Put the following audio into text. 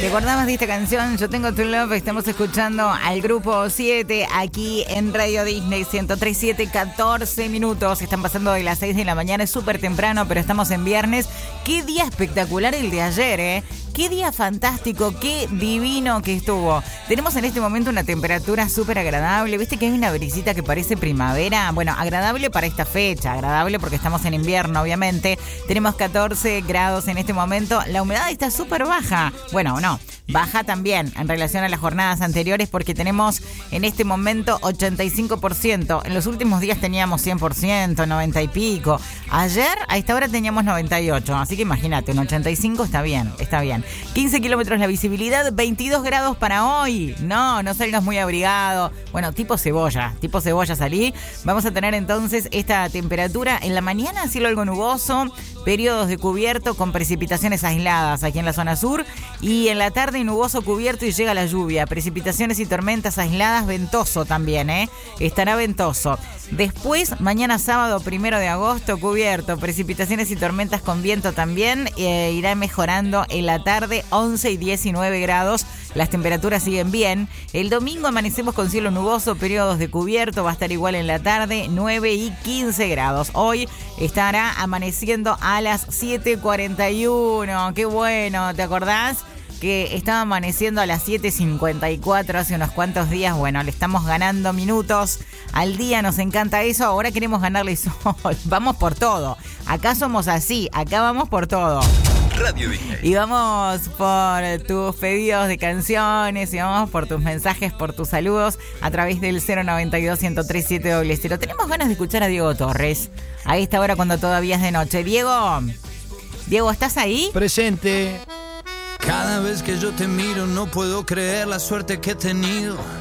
¿Te acordabas de esta canción? Yo tengo tu love. Estamos escuchando al grupo 7 aquí en Radio Disney 103.7, 14 minutos. Están pasando de las 6 de la mañana. Es súper temprano, pero estamos en viernes. Qué día espectacular el de ayer, ¿eh? Qué día fantástico, qué divino que estuvo. Tenemos en este momento una temperatura súper agradable. ¿Viste que hay una brisita que parece primavera? Bueno, agradable para esta fecha, agradable porque estamos en invierno, obviamente. Tenemos 14 grados en este momento. La humedad está súper baja. Bueno, no, baja también en relación a las jornadas anteriores porque tenemos en este momento 85%. En los últimos días teníamos 100%, 90 y pico. Ayer a esta hora teníamos 98, así que imagínate, un 85 está bien, está bien. 15 kilómetros la visibilidad, 22 grados para hoy. No salgas muy abrigado. Bueno, tipo cebolla salí. Vamos a tener entonces esta temperatura. En la mañana cielo algo nuboso, periodos de cubierto con precipitaciones aisladas aquí en la zona sur. Y en la tarde nuboso cubierto y llega la lluvia. Precipitaciones y tormentas aisladas, ventoso también, estará ventoso. Después, mañana sábado 1 de agosto, cubierto, precipitaciones y tormentas con viento también. Irá mejorando en la tarde, 11 y 19 grados. Las temperaturas siguen bien. El domingo amanecemos con cielo nuboso, periodos de cubierto, va a estar igual en la tarde, 9 y 15 grados. Hoy estará amaneciendo a las 7:41. ¡Qué bueno! ¿Te acordás? Que estaba amaneciendo a las 7:54 hace unos cuantos días. Bueno, le estamos ganando minutos al día, nos encanta eso. Ahora queremos ganarle sol. Vamos por todo. Acá somos así, acá vamos por todo. Radio Disney. Y vamos por tus pedidos de canciones, y vamos por tus mensajes, por tus saludos a través del 092-103-700. Tenemos ganas de escuchar a Diego Torres a esta hora cuando todavía es de noche. Diego, ¿estás ahí? Presente. Cada vez que yo te miro no puedo creer la suerte que he tenido.